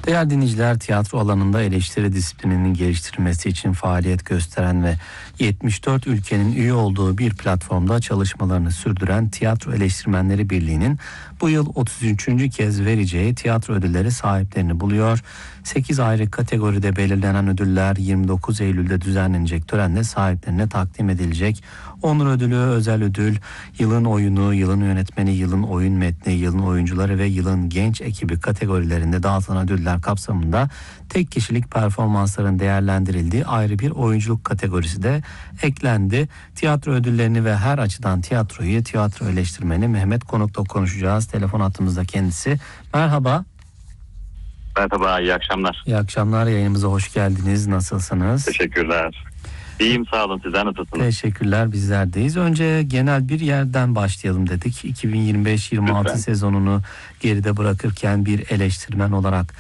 Değerli dinleyiciler, tiyatro alanında eleştiri disiplininin geliştirilmesi için faaliyet gösteren ve 74 ülkenin üye olduğu bir platformda çalışmalarını sürdüren Tiyatro Eleştirmenleri Birliği'nin bu yıl 33. kez vereceği tiyatro ödülleri sahiplerini buluyor. 8 ayrı kategoride belirlenen ödüller 29 Eylül'de düzenlenecek törenle sahiplerine takdim edilecek. Onur ödülü, özel ödül, yılın oyunu, yılın yönetmeni, yılın oyun metni, yılın oyuncuları ve yılın genç ekibi kategorilerinde dağıtılan ödüller kapsamında tek kişilik performansların değerlendirildiği ayrı bir oyunculuk kategorisi de eklendi. Tiyatro ödüllerini ve her açıdan tiyatroyu tiyatro eleştirmeni Mehmet Konuk'la konuşacağız. Telefon hattımızda kendisi. Merhaba. Merhaba, iyi akşamlar. İyi akşamlar, yayınımıza hoş geldiniz. Nasılsınız? Teşekkürler. İyiyim, sağ olun. Sizler nasılsınız? Teşekkürler, bizlerdeyiz. Önce genel bir yerden başlayalım dedik. 2025-26 Lütfen. sezonunu geride bırakırken bir eleştirmen olarak